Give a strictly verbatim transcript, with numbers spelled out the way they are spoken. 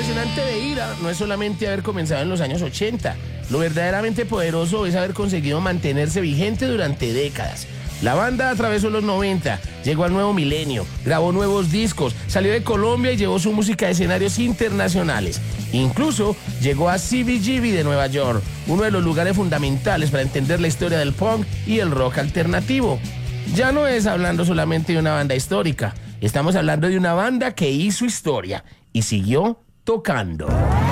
impresionante de Ira no es solamente haber comenzado en los años ochenta. Lo verdaderamente poderoso es haber conseguido mantenerse vigente durante décadas. La banda atravesó los noventa, llegó al nuevo milenio, grabó nuevos discos, salió de Colombia y llevó su música a escenarios internacionales. Incluso llegó a C B G B de Nueva York, uno de los lugares fundamentales para entender la historia del punk y el rock alternativo. Ya no es hablando solamente de una banda histórica, estamos hablando de una banda que hizo historia y siguió tocando.